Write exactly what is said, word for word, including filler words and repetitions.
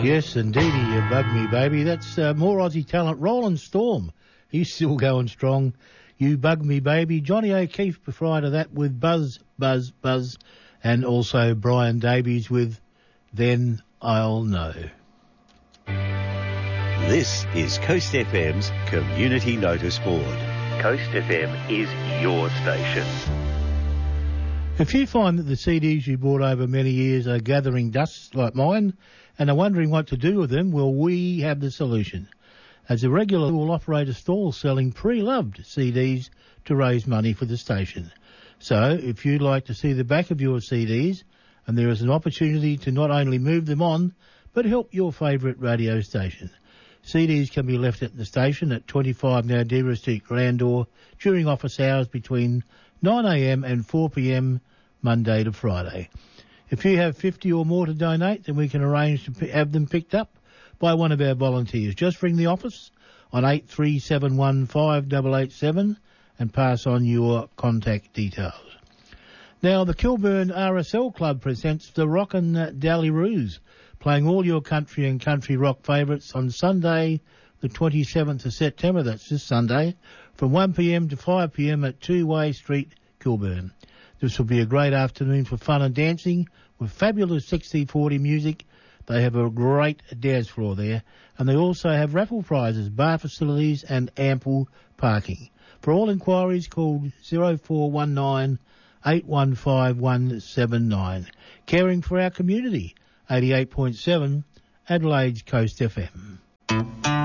Yes, indeed, you bug me, baby. That's uh, more Aussie talent. Roland Storm, he's still going strong. You bug me, baby. Johnny O'Keefe prior to that with Buzz, Buzz, Buzz, and also Brian Davies with Then I'll Know. This is Coast F M's Community Notice Board. Coast F M is your station. If you find that the C Ds you bought over many years are gathering dust like mine and are wondering what to do with them, well, we have the solution. As a regular, we'll operate a stall selling pre-loved C Ds to raise money for the station. So if you'd like to see the back of your C Ds, and there is an opportunity to not only move them on, but help your favourite radio station. C Ds can be left at the station at twenty-five Nowdera Street, Glandore, during office hours between nine a m and four p m Monday to Friday. If you have fifty or more to donate, then we can arrange to have them picked up by one of our volunteers. Just ring the office on eight three seven one five eight eight seven and pass on your contact details. Now, the Kilburn R S L Club presents the Rockin' Dallyroos, playing all your country and country rock favourites on Sunday, the twenty-seventh of September, that's this Sunday, from one p m to five p m at Two Way Street, Kilburn. This will be a great afternoon for fun and dancing with fabulous sixty forty music. They have a great dance floor there, and they also have raffle prizes, bar facilities and ample parking. For all inquiries, call zero four one nine eight one five one seven nine. Caring for our community, eighty-eight point seven Adelaide's Coast F M.